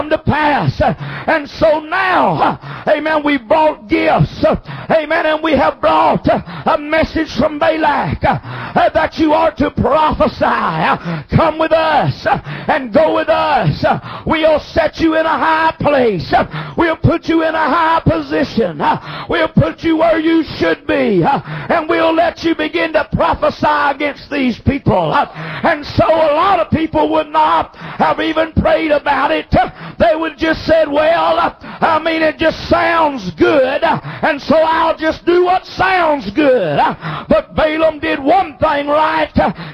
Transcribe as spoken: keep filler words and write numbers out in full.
to pass. And so now, amen, we brought gifts, amen, and we have brought a message from Balak that you are to prophesy. Come with us and go with us. We'll set you in a high place. We'll put you in a high position. We'll put you where you should be, and we'll let you begin to prophesy against these people. And so a lot of people would not have even prayed about it. They would just said, well, I mean, it just sounds good, and so I'll just do what sounds good. But Balaam did one thing right.